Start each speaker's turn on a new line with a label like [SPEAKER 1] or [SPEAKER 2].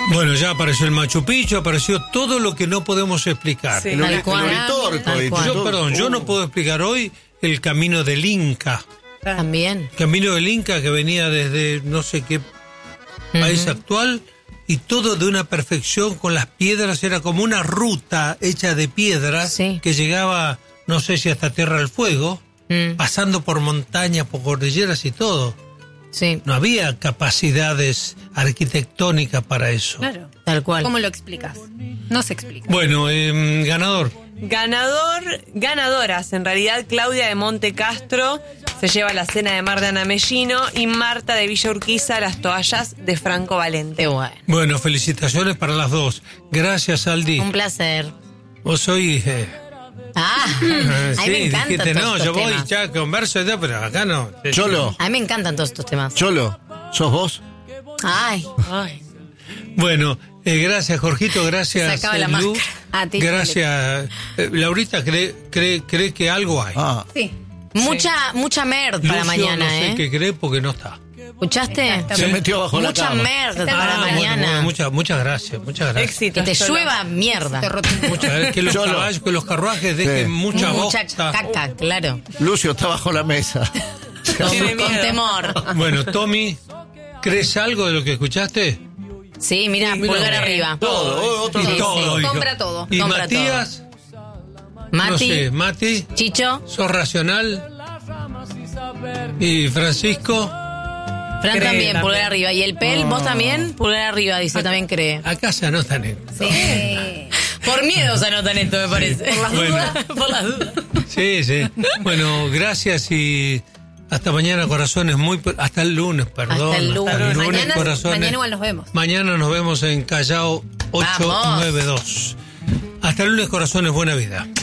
[SPEAKER 1] Bueno, ya apareció el Machu Picchu, apareció todo lo que no podemos explicar.
[SPEAKER 2] Sí.
[SPEAKER 3] El Uritorco.
[SPEAKER 1] Yo no puedo explicar hoy el camino del Inca.
[SPEAKER 2] También.
[SPEAKER 1] Camino del Inca que venía desde no sé qué país actual, y todo de una perfección con las piedras, era como una ruta hecha de piedras que llegaba, no sé si hasta Tierra del Fuego, pasando por montañas, por cordilleras y todo.
[SPEAKER 2] Sí.
[SPEAKER 1] No había capacidades arquitectónicas para eso.
[SPEAKER 4] Claro.
[SPEAKER 2] Tal cual.
[SPEAKER 4] ¿Cómo lo explicas? No se explica.
[SPEAKER 1] Bueno, ganador.
[SPEAKER 5] Ganadoras, en realidad Claudia de Monte Castro se lleva la cena de mar de Ana Mellino y Marta de Villa Urquiza las toallas de Franco Valente.
[SPEAKER 2] Qué bueno.
[SPEAKER 1] Bueno, felicitaciones para las dos. Gracias, Aldi.
[SPEAKER 2] Un placer.
[SPEAKER 1] Vos sois...
[SPEAKER 2] A mí me encantan
[SPEAKER 1] dijiste,
[SPEAKER 2] todos
[SPEAKER 1] no,
[SPEAKER 2] estos
[SPEAKER 1] yo voy,
[SPEAKER 2] temas.
[SPEAKER 1] ya converso, ya, pero acá no.
[SPEAKER 3] Cholo,
[SPEAKER 2] A mí me encantan todos estos temas.
[SPEAKER 3] Cholo, ¿sos vos?
[SPEAKER 2] Ay.
[SPEAKER 1] Bueno, gracias, Jorgito, gracias,
[SPEAKER 2] Se acaba la
[SPEAKER 1] Lu.
[SPEAKER 2] máscara.
[SPEAKER 4] A ti,
[SPEAKER 1] Gracias. Laurita cree que algo hay.
[SPEAKER 4] Sí.
[SPEAKER 2] Mucha merd para
[SPEAKER 1] Lucio
[SPEAKER 2] mañana,
[SPEAKER 1] no sé qué cree porque no está.
[SPEAKER 2] ¿Escuchaste?
[SPEAKER 3] Se metió bajo la
[SPEAKER 2] Mucha
[SPEAKER 3] cama.
[SPEAKER 2] merd para
[SPEAKER 1] bueno,
[SPEAKER 2] mañana.
[SPEAKER 1] muchas gracias.
[SPEAKER 5] Éxito.
[SPEAKER 2] Que te
[SPEAKER 5] Cholo.
[SPEAKER 2] llueva mierda.
[SPEAKER 1] Muchas gracias. Que los
[SPEAKER 3] Cholo.
[SPEAKER 1] caballos, que los carruajes dejen mucha
[SPEAKER 2] Mucha
[SPEAKER 1] bosta.
[SPEAKER 2] caca, claro.
[SPEAKER 3] Lucio está bajo la mesa.
[SPEAKER 5] Tiene
[SPEAKER 2] Con
[SPEAKER 5] miedo.
[SPEAKER 2] temor.
[SPEAKER 1] Bueno, Tommy, ¿crees algo de lo que escuchaste?
[SPEAKER 2] Sí, mira, pulgar arriba.
[SPEAKER 3] Todo, otro
[SPEAKER 1] Y
[SPEAKER 3] lado.
[SPEAKER 1] todo, dijo.
[SPEAKER 4] Compra todo.
[SPEAKER 1] Y
[SPEAKER 2] Compra
[SPEAKER 1] Matías,
[SPEAKER 2] Mati,
[SPEAKER 1] no sé, Mati,
[SPEAKER 2] Chicho,
[SPEAKER 1] sos racional. Y Francisco,
[SPEAKER 2] Fran
[SPEAKER 5] Cree
[SPEAKER 2] también,
[SPEAKER 5] también.
[SPEAKER 2] pulgar arriba. Y el Pel, vos también, pulgar arriba, dice, también cree.
[SPEAKER 1] acá se anotan.
[SPEAKER 4] Sí.
[SPEAKER 2] Por miedo se anotan esto, me parece. Por las
[SPEAKER 1] Bueno.
[SPEAKER 2] dudas. Por las dudas.
[SPEAKER 1] Sí. Bueno, gracias y hasta mañana, corazones. Hasta el lunes, perdón.
[SPEAKER 2] Hasta el lunes.
[SPEAKER 4] Mañana igual nos vemos.
[SPEAKER 1] Mañana nos vemos en Callao 892. Hasta el lunes, corazones. Buena vida.